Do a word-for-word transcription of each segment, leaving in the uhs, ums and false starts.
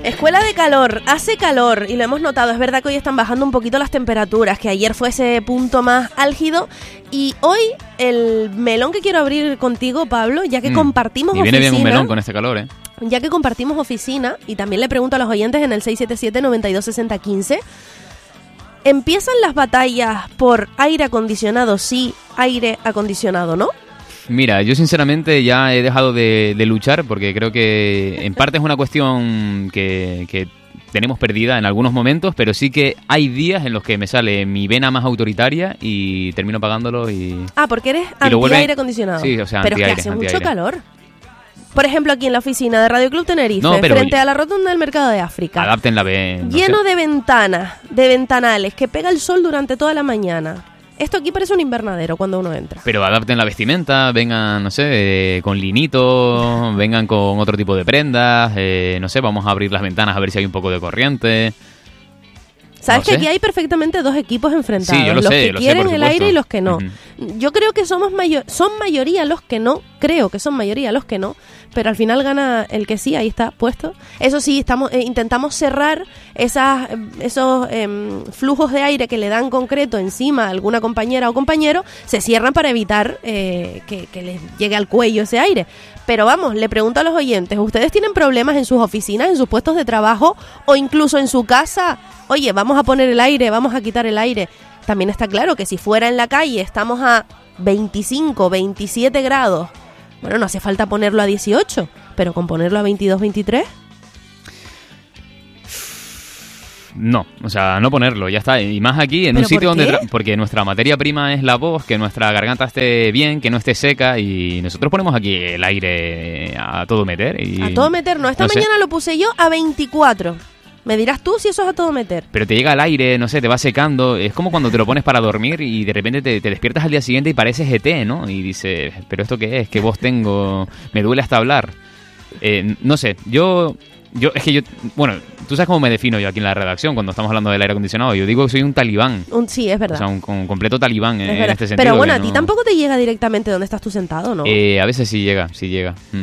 Escuela de calor, hace calor y lo hemos notado, es verdad que hoy están bajando un poquito las temperaturas, que ayer fue ese punto más álgido y hoy el melón que quiero abrir contigo, Pablo, ya que mm. compartimos y viene oficina, bien un melón con este calor, ¿eh? Ya que compartimos oficina y también le pregunto a los oyentes en el seis siete siete, nueve dos seis cero uno cinco, ¿empiezan las batallas por aire acondicionado sí, aire acondicionado no? Mira, yo sinceramente ya he dejado de, de luchar porque creo que en parte es una cuestión que, que tenemos perdida en algunos momentos, pero sí que hay días en los que me sale mi vena más autoritaria y termino pagándolo y... Ah, porque eres anti-aire acondicionado. Sí, o sea, pero anti-aire. Pero es que hace anti-aire. mucho calor. Por ejemplo, aquí en la oficina de Radio Club Tenerife, no, pero frente a la rotonda del Mercado de África. Adáptenla bien. No lleno sé. de ventanas, de ventanales, que pega el sol durante toda la mañana. Esto aquí parece un invernadero cuando uno entra. Pero adapten la vestimenta, vengan, no sé, eh, con linito, vengan con otro tipo de prendas, eh, no sé, vamos a abrir las ventanas a ver si hay un poco de corriente. ¿Sabes no que sé. aquí hay perfectamente dos equipos enfrentados? Sí, yo lo los sé, que lo sé, quieren por el supuesto. aire y los que no. Uh-huh. Yo creo que somos mayo- son mayoría los que no, creo que son mayoría los que no, pero al final gana el que sí, ahí está puesto. Eso sí, estamos eh, intentamos cerrar esas, esos eh, flujos de aire que le dan concreto encima a alguna compañera o compañero, se cierran para evitar eh, que, que les llegue al cuello ese aire. Pero vamos, le pregunto a los oyentes, ¿ustedes tienen problemas en sus oficinas, en sus puestos de trabajo o incluso en su casa? Oye, vamos a poner el aire, vamos a quitar el aire. También está claro que si fuera en la calle estamos a veinticinco, veintisiete grados, bueno, no hace falta ponerlo a dieciocho, pero con ponerlo a veintidós, veintitrés... No, o sea, no ponerlo, ya está. Y más aquí, en un sitio donde... Tra- porque nuestra materia prima es la voz, que nuestra garganta esté bien, que no esté seca, y nosotros ponemos aquí el aire a todo meter. Y... A todo meter, no. Esta no mañana sé. lo puse yo a veinticuatro. Me dirás tú si eso es a todo meter. Pero te llega el aire, no sé, te va secando. Es como cuando te lo pones para dormir y de repente te, te despiertas al día siguiente y pareces E T, ¿no? Y dices, ¿pero esto qué es? ¿Qué voz tengo? Me duele hasta hablar. Eh, no sé, yo... Yo, es que yo, bueno, tú sabes cómo me defino yo aquí en la redacción cuando estamos hablando del aire acondicionado. Yo digo que soy un talibán. Un, sí, es verdad. O sea, un, un completo talibán en, Es en este sentido. Pero bueno, que a ti no- tampoco te llega directamente donde estás tú sentado, ¿no? Eh, a veces sí llega, sí llega. Mm.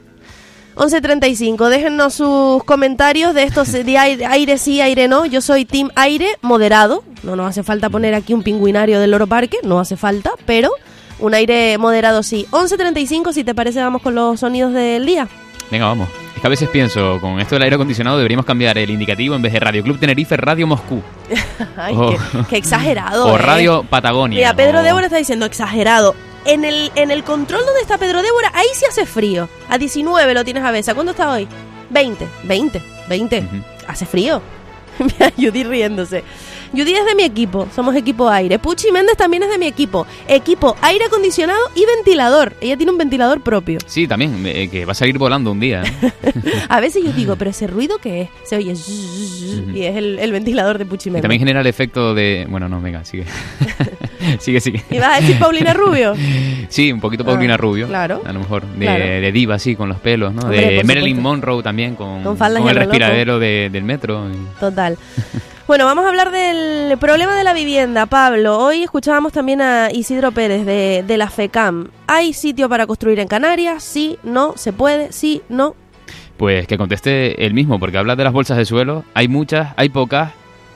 once treinta y cinco, déjennos sus comentarios de estos de aire, aire sí, aire no. Yo soy team aire moderado. No nos hace falta poner aquí un pingüinario del Loro Parque, no hace falta, pero un aire moderado sí. once treinta y cinco, si te parece, vamos con los sonidos del día. Venga, vamos. Es que a veces pienso, con esto del aire acondicionado deberíamos cambiar el indicativo en vez de Radio Club Tenerife, Radio Moscú. Ay, O- qué, qué exagerado. O eh. Radio Patagonia. Mira, Pedro o- Débora está diciendo exagerado. En el, en el control donde está Pedro Débora, ahí sí hace frío. A diecinueve lo tienes a veces. ¿Cuándo está hoy? veinte, veinte, veinte. Ujú. Hace frío. Mira, Judy riéndose. Judy es de mi equipo, somos equipo aire. Puchi Méndez también es de mi equipo. Equipo aire acondicionado y ventilador. Ella tiene un ventilador propio. Sí, también, eh, que va a salir volando un día. ¿eh? A veces yo digo, pero ese ruido ¿qué es? Se oye zzzz, y es el, el ventilador de Puchi Y Méndez. también genera el efecto de... Bueno, no, venga, sigue. sigue, sigue. ¿Y vas a decir Paulina Rubio? Sí, un poquito Paulina Ah, Rubio. claro. A lo mejor. De, Claro. de diva, sí, con los pelos, ¿no? Hombre, de por Marilyn supuesto. Monroe también, con, Con faldas y el a lo loco. respiradero de- del metro. y- Total. Bueno, vamos a hablar del problema de la vivienda, Pablo. Hoy escuchábamos también a Isidro Pérez de, de la FECAM. ¿Hay sitio para construir en Canarias? Sí, no, se puede, sí, no. Pues que conteste él mismo, porque hablas de las bolsas de suelo. Hay muchas, hay pocas.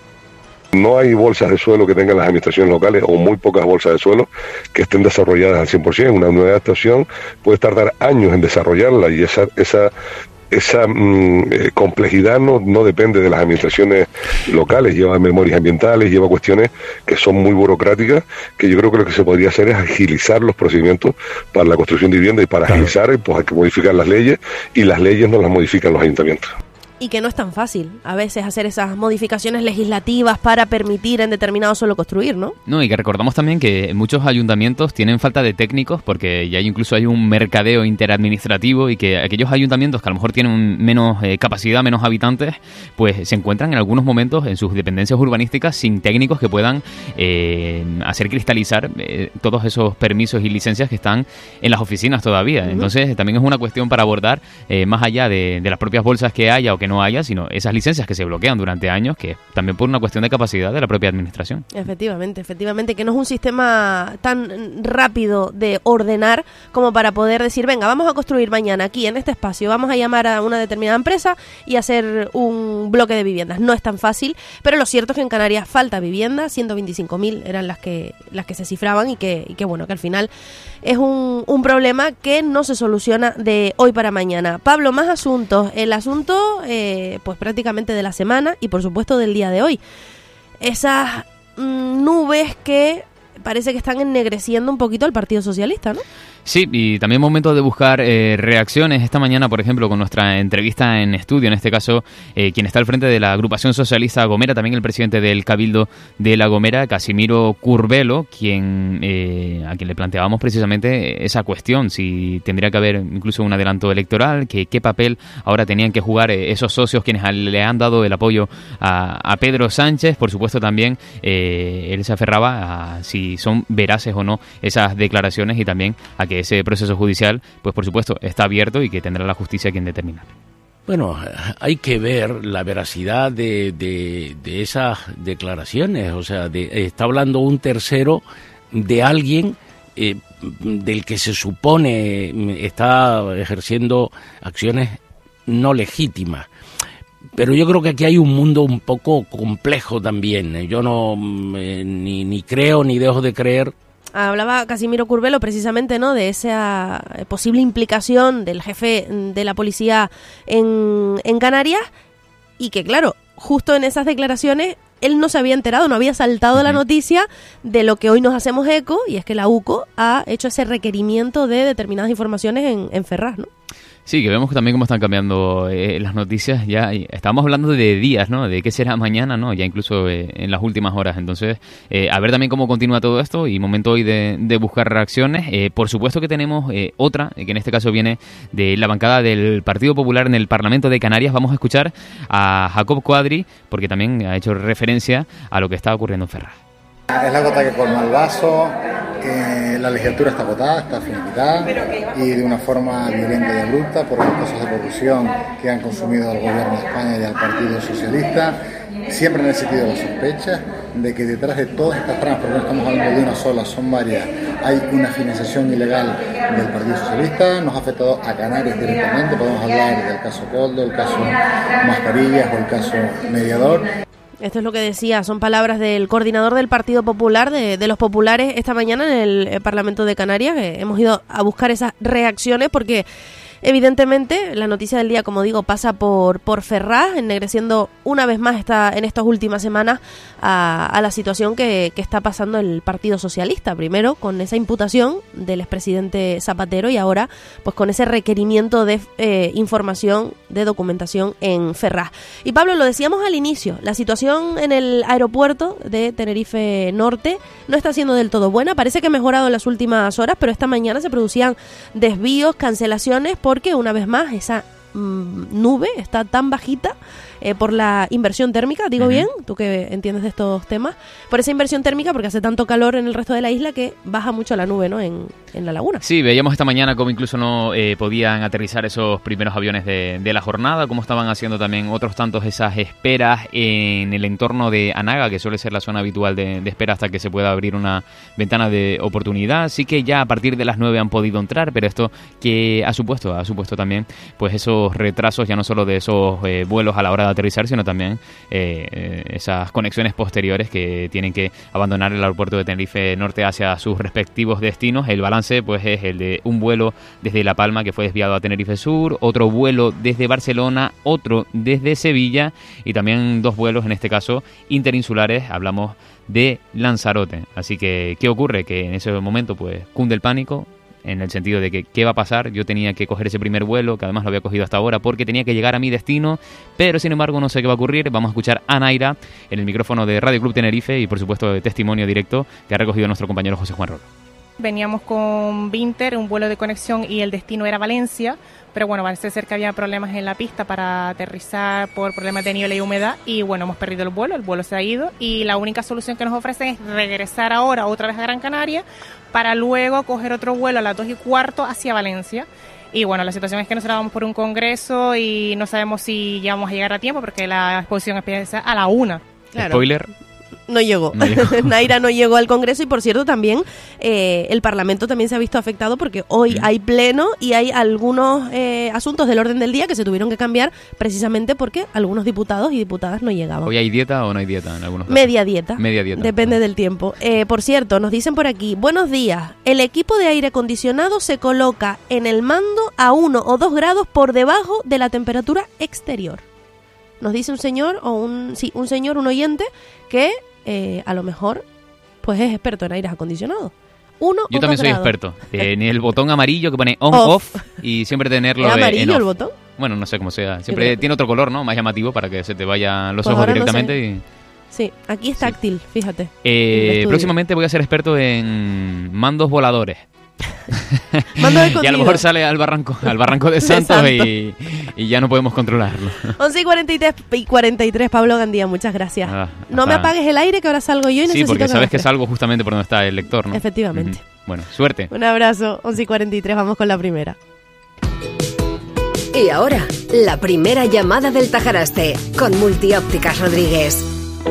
No hay bolsas de suelo que tengan las administraciones locales o muy pocas bolsas de suelo que estén desarrolladas al cien por ciento. Una nueva estación puede tardar años en desarrollarla y esa esa esa mm, eh, complejidad no, no depende de las administraciones locales, lleva memorias ambientales, lleva cuestiones que son muy burocráticas, que yo creo que lo que se podría hacer es agilizar los procedimientos para la construcción de vivienda y para Claro. agilizar pues hay que modificar las leyes y las leyes no las modifican los ayuntamientos. Y que no es tan fácil a veces hacer esas modificaciones legislativas para permitir en determinado suelo construir, ¿no? No, y que recordamos también que muchos ayuntamientos tienen falta de técnicos porque ya incluso hay un mercadeo interadministrativo y que aquellos ayuntamientos que a lo mejor tienen menos eh, capacidad, menos habitantes, pues se encuentran en algunos momentos en sus dependencias urbanísticas sin técnicos que puedan eh, hacer cristalizar eh, todos esos permisos y licencias que están en las oficinas todavía. Ujú. Entonces también es una cuestión para abordar eh, más allá de, de las propias bolsas que haya o que no no haya, sino esas licencias que se bloquean durante años, que es también por una cuestión de capacidad de la propia administración. Efectivamente, efectivamente, que no es un sistema tan rápido de ordenar como para poder decir, venga, vamos a construir mañana aquí en este espacio, vamos a llamar a una determinada empresa y hacer un bloque de viviendas. No es tan fácil, pero lo cierto es que en Canarias falta vivienda, ciento veinticinco mil eran las que las que se cifraban y que, y que bueno, que al final es un, un problema que no se soluciona de hoy para mañana. Pablo, más asuntos. El asunto, eh, pues prácticamente de la semana y por supuesto del día de hoy. Esas mm, nubes que parece que están ennegreciendo un poquito al Partido Socialista, ¿no? Sí, y también momento de buscar eh, reacciones. Esta mañana, por ejemplo, con nuestra entrevista en estudio, en este caso, eh, quien está al frente de la agrupación socialista Gomera, también el presidente del Cabildo de La Gomera, Casimiro Curbelo, quien eh, a quien le planteábamos precisamente esa cuestión, si tendría que haber incluso un adelanto electoral, que qué papel ahora tenían que jugar eh, esos socios quienes le han dado el apoyo a, a Pedro Sánchez. Por supuesto, también eh, él se aferraba a si son veraces o no esas declaraciones y también a que ese proceso judicial, pues por supuesto, está abierto y que tendrá la justicia quien determinar. Bueno, hay que ver la veracidad de, de, de esas declaraciones. O sea, de, está hablando un tercero de alguien eh, del que se supone está ejerciendo acciones no legítimas. Pero yo creo que aquí hay un mundo un poco complejo también. Yo no eh, ni, ni creo ni dejo de creer. Hablaba Casimiro Curbelo precisamente, ¿no?, de esa posible implicación del jefe de la policía en, en Canarias y que, claro, justo en esas declaraciones él no se había enterado, no había saltado la noticia de lo que hoy nos hacemos eco, y es que la U C O ha hecho ese requerimiento de determinadas informaciones en, en Ferraz, ¿no? Sí, que vemos también cómo están cambiando eh, las noticias. Ya estábamos hablando de días, ¿no? De qué será mañana, ¿no? Ya incluso eh, en las últimas horas. Entonces, eh, a ver también cómo continúa todo esto y momento hoy de, de buscar reacciones. Eh, por supuesto que tenemos eh, otra, que en este caso viene de la bancada del Partido Popular en el Parlamento de Canarias. Vamos a escuchar a Jacob Cuadri, porque también ha hecho referencia a lo que está ocurriendo en Ferraz. Es la gota que colma el vaso, eh, la legislatura está agotada, está finiquitada y de una forma violenta y abrupta por los casos de corrupción que han consumido al gobierno de España y al Partido Socialista. Siempre han existido las sospechas de que detrás de todas estas tramas, porque no estamos hablando de una sola, son varias, hay una financiación ilegal del Partido Socialista. Nos ha afectado a Canarias directamente, podemos hablar del caso Coldo, el caso Mascarillas o el caso Mediador. Esto es lo que decía, son palabras del coordinador del Partido Popular, de, de los populares, esta mañana en el, el Parlamento de Canarias. Eh, hemos ido a buscar esas reacciones porque evidentemente la noticia del día, como digo, pasa por, por Ferraz, ennegreciendo una vez más esta, en estas últimas semanas a, a la situación que, que está pasando el Partido Socialista. Primero con esa imputación del expresidente Zapatero y ahora pues con ese requerimiento de eh, información, de documentación en Ferraz. Y Pablo, lo decíamos al inicio, la situación en el aeropuerto de Tenerife Norte no está siendo del todo buena. Parece que ha mejorado en las últimas horas, pero esta mañana se producían desvíos, cancelaciones, porque una vez más esa mmm, nube está tan bajita eh, por la inversión térmica, digo uh-huh. bien, tú que entiendes de estos temas, por esa inversión térmica, porque hace tanto calor en el resto de la isla que baja mucho la nube, ¿no?, en, en la laguna. Sí, veíamos esta mañana cómo incluso no eh, podían aterrizar esos primeros aviones de, de la jornada, cómo estaban haciendo también otros tantos esas esperas en el entorno de Anaga, que suele ser la zona habitual de, de espera hasta que se pueda abrir una ventana de oportunidad. Sí que ya a partir de las nueve han podido entrar, pero esto que ha supuesto, ha supuesto también pues esos retrasos, ya no solo de esos eh, vuelos a la hora de aterrizar, sino también eh, eh, esas conexiones posteriores que tienen que abandonar el aeropuerto de Tenerife Norte hacia sus respectivos destinos. El balance pues es el de un vuelo desde La Palma que fue desviado a Tenerife Sur, otro vuelo desde Barcelona, otro desde Sevilla y también dos vuelos, en este caso interinsulares, hablamos de Lanzarote. Así que, ¿qué ocurre? Que en ese momento pues cunde el pánico, en el sentido de que ¿qué va a pasar? Yo tenía que coger ese primer vuelo, que además lo había cogido hasta ahora, porque tenía que llegar a mi destino, pero sin embargo no sé qué va a ocurrir. Vamos a escuchar a Naira en el micrófono de Radio Club Tenerife y por supuesto de testimonio directo que ha recogido nuestro compañero José Juan Rolo. Veníamos con Vinter, un vuelo de conexión, y el destino era Valencia, pero bueno, parece ser que había problemas en la pista para aterrizar por problemas de nieve y humedad y bueno, hemos perdido el vuelo, el vuelo se ha ido y la única solución que nos ofrecen es regresar ahora otra vez a Gran Canaria para luego coger otro vuelo a las dos y cuarto hacia Valencia. Y bueno, la situación es que nosotros vamos por un congreso y no sabemos si ya vamos a llegar a tiempo porque la exposición empieza a la una. Claro. Spoiler. No llegó. No llegó. Naira no llegó al Congreso y, por cierto, también eh, el Parlamento también se ha visto afectado porque hoy Mm. hay pleno y hay algunos eh, asuntos del orden del día que se tuvieron que cambiar precisamente porque algunos diputados y diputadas no llegaban. ¿Hoy hay dieta o no hay dieta en algunos casos? Media dieta. Media dieta. Depende del tiempo. Eh, por cierto, nos dicen por aquí, buenos días, el equipo de aire acondicionado se coloca en el mando a uno o dos grados por debajo de la temperatura exterior. Nos dice un señor, o un, sí, un señor, un oyente, que eh, a lo mejor pues es experto en aires acondicionados. Uno Yo o también dos soy grados. experto. En el botón amarillo que pone on, Off. off, y siempre tenerlo ¿Es de- en amarillo off. el botón? Bueno, no sé cómo sea. Yo Siempre creo que- tiene otro color, ¿no? Más llamativo para que se te vayan los Pues ojos ahora no directamente. sé. y- Sí, aquí es Sí. táctil, fíjate. en el Eh, estudio. próximamente voy a ser experto en mandos voladores. Mando de Y a lo contenido. mejor sale al barranco, al barranco de Santos Santos. y, y ya no podemos controlarlo. once y cuarenta y tres, y cuarenta y tres, Pablo Gandía, muchas gracias. Ah, no me hasta- apagues el aire que ahora salgo yo y Sí, necesito porque sabes que me salgo justamente por donde está el lector, ¿no? Efectivamente. Ujú. Bueno, suerte. Un abrazo, once y cuarenta y tres, vamos con la primera. Y ahora, la primera llamada del Tajaraste, con Multiópticas Rodríguez.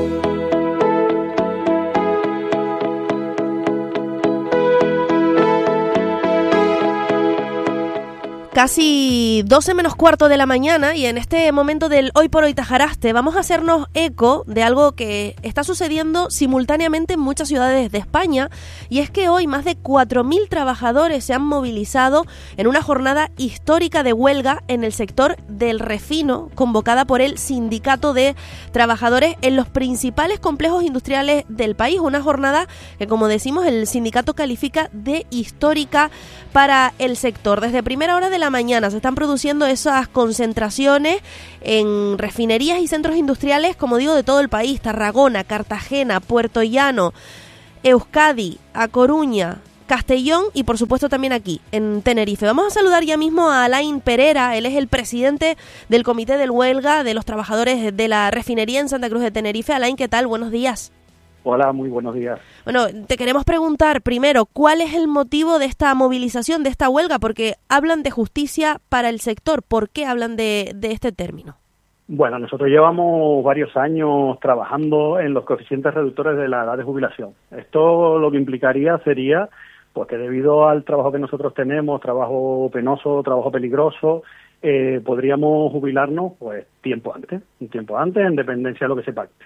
Casi doce menos cuarto de la mañana y en este momento del Hoy por Hoy Tajaraste vamos a hacernos eco de algo que está sucediendo simultáneamente en muchas ciudades de España, y es que hoy más de cuatro mil trabajadores se han movilizado en una jornada histórica de huelga en el sector del refino, convocada por el Sindicato de Trabajadores en los principales complejos industriales del país. Una jornada que, como decimos, el sindicato califica de histórica para el sector. Desde primera hora de la mañana se están produciendo esas concentraciones en refinerías y centros industriales, como digo, de todo el país: Tarragona, Cartagena, Puerto Llano, Euskadi, A Coruña, Castellón y por supuesto también aquí, en Tenerife. Vamos a saludar ya mismo a Alain Pereira. Él es el presidente del Comité de Huelga de los Trabajadores de la Refinería en Santa Cruz de Tenerife. Alain, ¿qué tal? Buenos días. Hola, muy buenos días. Bueno, te queremos preguntar primero, ¿cuál es el motivo de esta movilización, de esta huelga? Porque hablan de justicia para el sector. ¿Por qué hablan de, de este término? Bueno, nosotros llevamos varios años trabajando en los coeficientes reductores de la edad de jubilación. Esto lo que implicaría sería pues que debido al trabajo que nosotros tenemos, trabajo penoso, trabajo peligroso, eh, podríamos jubilarnos pues tiempo antes, un tiempo antes, en dependencia de lo que se pacte.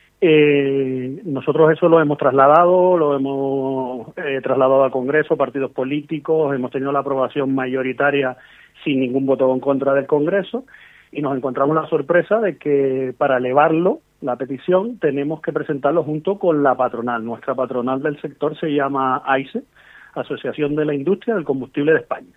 Eh, nosotros eso lo hemos trasladado, lo hemos eh, trasladado al Congreso, partidos políticos, hemos tenido la aprobación mayoritaria sin ningún voto en contra del Congreso, y nos encontramos la sorpresa de que para elevarlo, la petición, tenemos que presentarlo junto con la patronal. Nuestra patronal del sector se llama AISE, Asociación de la Industria del Combustible de España.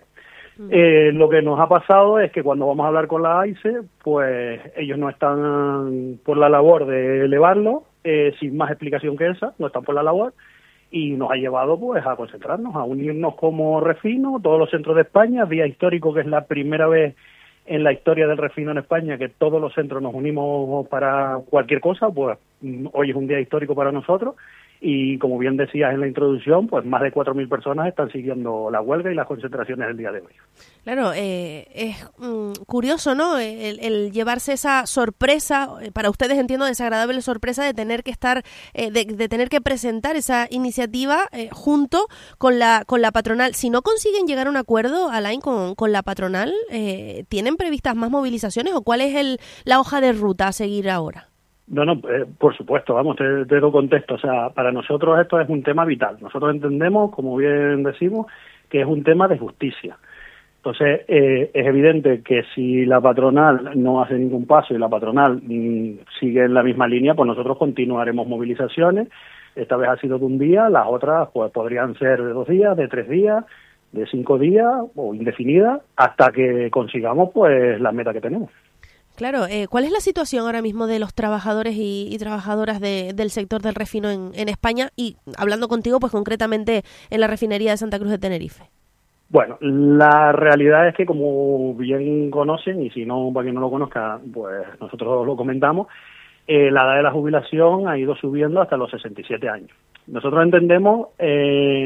Eh, lo que nos ha pasado es que cuando vamos a hablar con la AISE, pues ellos no están por la labor de elevarlo, eh, sin más explicación que esa, no están por la labor, y nos ha llevado pues a concentrarnos, a unirnos como refino, todos los centros de España, día histórico que es la primera vez en la historia del refino en España que todos los centros nos unimos para cualquier cosa, pues hoy es un día histórico para nosotros. Y como bien decías en la introducción, pues más de cuatro mil personas están siguiendo la huelga y las concentraciones del día de hoy. Claro, eh, es mm, curioso, ¿no? El, el llevarse esa sorpresa, eh, para ustedes entiendo desagradable sorpresa de tener que estar, eh, de, de tener que presentar esa iniciativa eh, junto con la con la patronal. Si no consiguen llegar a un acuerdo, Alain, con, con la patronal, eh, ¿tienen previstas más movilizaciones o cuál es el, la hoja de ruta a seguir ahora? No, no, eh, por supuesto, vamos, te, te doy contexto. O sea, para nosotros esto es un tema vital. Nosotros entendemos, como bien decimos, que es un tema de justicia. Entonces, eh, es evidente que si la patronal no hace ningún paso y la patronal mm, sigue en la misma línea, pues nosotros continuaremos movilizaciones. Esta vez ha sido de un día, las otras pues podrían ser de dos días, de tres días, de cinco días o indefinidas, hasta que consigamos pues la meta que tenemos. Claro, eh, ¿cuál es la situación ahora mismo de los trabajadores y, y trabajadoras de, del sector del refino en, en España? Y hablando contigo, pues concretamente en la refinería de Santa Cruz de Tenerife. Bueno, la realidad es que, como bien conocen, y si no, para quien no lo conozca, pues nosotros lo comentamos, eh, la edad de la jubilación ha ido subiendo hasta los sesenta y siete años. Nosotros entendemos eh,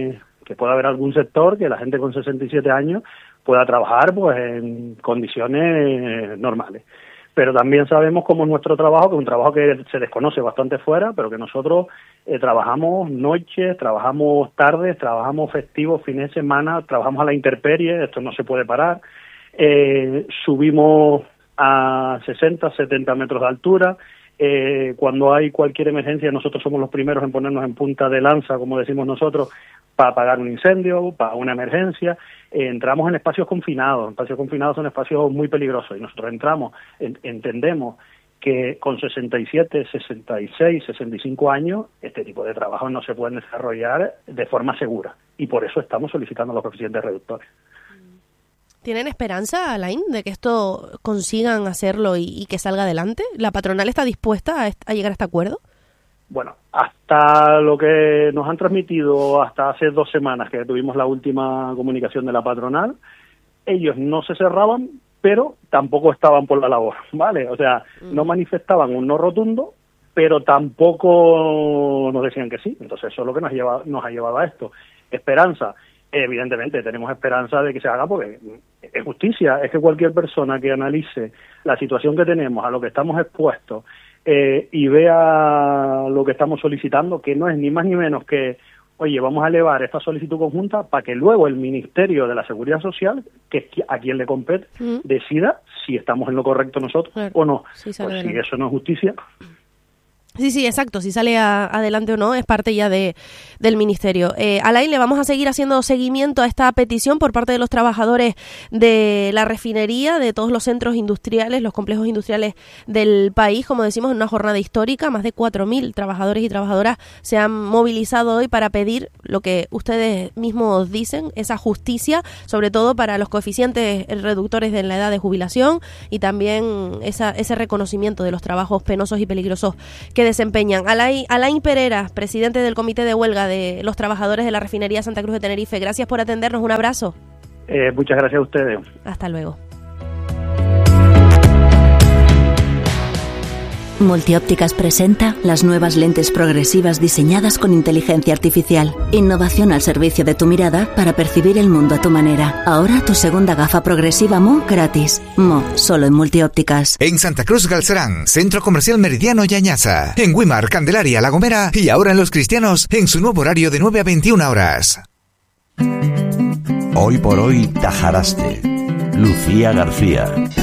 que pueda haber algún sector que la gente con sesenta y siete años pueda trabajar pues en condiciones normales. Pero también sabemos cómo es nuestro trabajo, que es un trabajo que se desconoce bastante fuera, pero que nosotros eh, trabajamos noches, trabajamos tardes, trabajamos festivos, fines de semana, trabajamos a la intemperie, esto no se puede parar. Eh, subimos a sesenta, setenta metros de altura. Eh, cuando hay cualquier emergencia, nosotros somos los primeros en ponernos en punta de lanza, como decimos nosotros, para apagar un incendio, para una emergencia. Eh, entramos en espacios confinados. Espacios confinados son espacios muy peligrosos y nosotros entramos, en, entendemos que con sesenta y siete, sesenta y seis, sesenta y cinco años este tipo de trabajos no se pueden desarrollar de forma segura y por eso estamos solicitando los coeficientes reductores. ¿Tienen esperanza, Alain, de que esto consigan hacerlo y, y que salga adelante? ¿La patronal está dispuesta a, a llegar a este acuerdo? Bueno, hasta lo que nos han transmitido hasta hace dos semanas que tuvimos la última comunicación de la patronal, ellos no se cerraban, pero tampoco estaban por la labor, ¿vale? O sea, no manifestaban un no rotundo, pero tampoco nos decían que sí. Entonces eso es lo que nos, lleva, nos ha llevado a esto. Esperanza. Evidentemente tenemos esperanza de que se haga porque es justicia, es que cualquier persona que analice la situación que tenemos, a lo que estamos expuestos eh, y vea lo que estamos solicitando, que no es ni más ni menos que, oye, vamos a elevar esta solicitud conjunta para que luego el Ministerio de la Seguridad Social, que es a quien le compete, mm. decida si estamos en lo correcto nosotros claro. o no. Sí, pues si eso no es justicia... Sí, sí, exacto. Si sale a, adelante o no es parte ya de del Ministerio. Eh, Alain, le vamos a seguir haciendo seguimiento a esta petición por parte de los trabajadores de la refinería, de todos los centros industriales, los complejos industriales del país. Como decimos, en una jornada histórica, más de cuatro mil trabajadores y trabajadoras se han movilizado hoy para pedir lo que ustedes mismos dicen, esa justicia, sobre todo para los coeficientes reductores de la edad de jubilación y también esa, ese reconocimiento de los trabajos penosos y peligrosos que desempeñan. Alain, Alain Pereira, presidente del Comité de Huelga de los Trabajadores de la Refinería Santa Cruz de Tenerife, gracias por atendernos, un abrazo. Eh, muchas gracias a ustedes. Hasta luego. Multiópticas presenta las nuevas lentes progresivas diseñadas con inteligencia artificial. Innovación al servicio de tu mirada para percibir el mundo a tu manera. Ahora tu segunda gafa progresiva M O gratis. M O, solo en Multiópticas. En Santa Cruz Galcerán, Centro Comercial Meridiano y Añaza. En Güímar, Candelaria, La Gomera y ahora en Los Cristianos en su nuevo horario de nueve a veintiuna horas. Hoy por hoy, Tajaraste. Lucía García.